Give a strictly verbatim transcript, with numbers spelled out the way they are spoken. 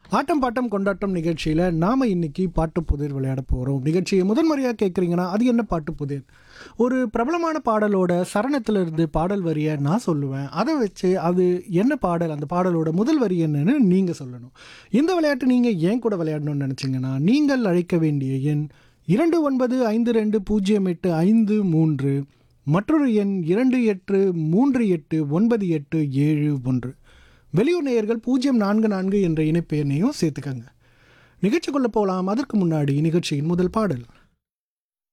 ஆட்டம் bottom கொண்டாட்டம் நிகழ்ச்சியில் நாம் இன்றைக்கி பாட்டு புதிர் விளையாட போகிறோம். நிகழ்ச்சியை முதன்முறையாக கேட்குறீங்கன்னா அது என்ன பாட்டு புதிர்? ஒரு பிரபலமான பாடலோட சரணத்திலிருந்து பாடல் வரியை நான் சொல்லுவேன். அதை வச்சு அது என்ன பாடல், அந்த பாடலோட முதல் வரி என்னன்னு நீங்கள் சொல்லணும். இந்த விளையாட்டு நீங்கள் ஏன் கூட விளையாடணும்னு நினச்சிங்கன்னா நீங்கள் அழைக்க வேண்டிய எண் இரண்டு ஒன்பது ஐந்து ரெண்டு பூஜ்ஜியம் எட்டு ஐந்து மூன்று, மற்றொரு எண் இரண்டு எட்டு மூன்று எட்டு ஒன்பது எட்டு ஏழு ஒன்று. வெளியூர் நேயர்கள் பூஜ்ஜியம் நான்கு நான்கு என்ற இணைப்பு எண்ணையும் சேர்த்துக்கங்க. நிகழ்ச்சிக்குள்ளே போகலாம். அதற்கு முன்னாடி நிகழ்ச்சியின் முதல் பாடல்.